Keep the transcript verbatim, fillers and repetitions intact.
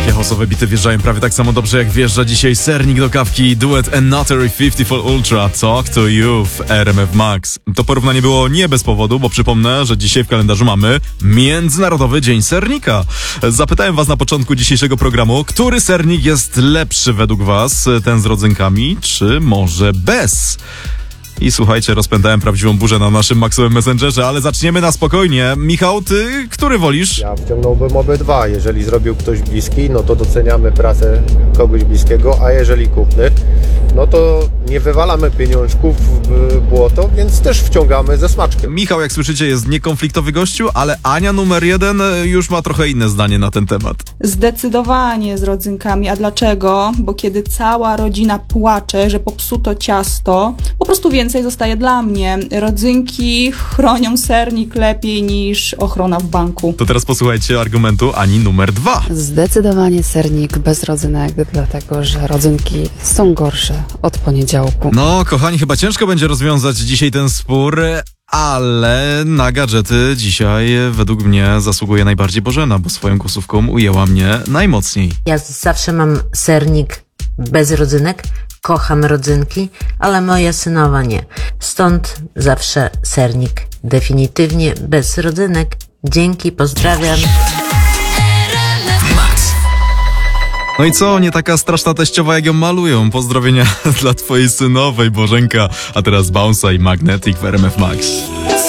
Takie house'owe bity wjeżdżają prawie tak samo dobrze jak wjeżdża dzisiaj sernik do kawki, duet Anatory pięćdziesiąt Ultra, Talk to You w R M F Max. To porównanie było nie bez powodu, bo przypomnę, że dzisiaj w kalendarzu mamy Międzynarodowy Dzień Sernika. Zapytałem was na początku dzisiejszego programu, który sernik jest lepszy według was, ten z rodzynkami, czy może bez? I słuchajcie, rozpętałem prawdziwą burzę na naszym Maxowym Messengerze, ale zaczniemy na spokojnie. Michał, ty który wolisz? Ja wciągnąłbym obydwa. Jeżeli zrobił ktoś bliski, no to doceniamy pracę kogoś bliskiego, a jeżeli kupny, no to nie wywalamy pieniążków w błoto, więc też wciągamy ze smaczkiem. Michał, jak słyszycie, jest niekonfliktowy gościu, ale Ania numer jeden już ma trochę inne zdanie na ten temat. Zdecydowanie z rodzynkami. A dlaczego? Bo kiedy cała rodzina płacze, że popsuto ciasto, po prostu więcej zostaje dla mnie. Rodzynki chronią sernik lepiej niż ochrona w banku. To teraz posłuchajcie argumentu Ani numer dwa. Zdecydowanie sernik bez rodzynek, dlatego że rodzynki są gorsze od poniedziałku. No, kochani, chyba ciężko będzie rozwiązać dzisiaj ten spór, ale na gadżety dzisiaj według mnie zasługuje najbardziej Bożena, bo swoją głosówką ujęła mnie najmocniej. Ja zawsze mam sernik bez rodzynek, kocham rodzynki, ale moja synowa nie. Stąd zawsze sernik definitywnie bez rodzynek. Dzięki, pozdrawiam. No i co, nie taka straszna teściowa jak ją malują. Pozdrowienia dla twojej synowej, Bożenka. A teraz Bounce'a i Magnetic w R M F Max.